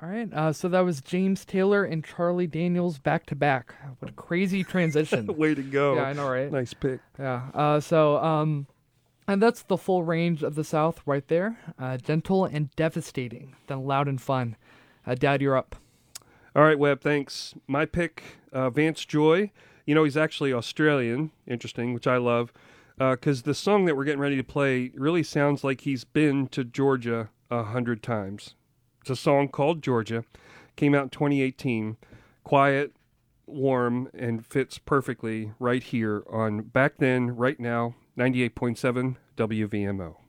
All right. So that was James Taylor and Charlie Daniels back to back. What a crazy transition. Way to Yeah, go. I know, right? Nice pick. Yeah. And that's the full range of the South right there. Gentle and devastating, then loud and fun. Dad, you're up. All right, Webb, thanks. My pick, Vance Joy. You know, he's actually Australian, interesting, which I love, because the song that we're getting ready to play really sounds like he's been to Georgia 100 times. It's a song called Georgia. Came out in 2018. Quiet, warm, and fits perfectly right here on Back Then, Right Now, 98.7 WVMO.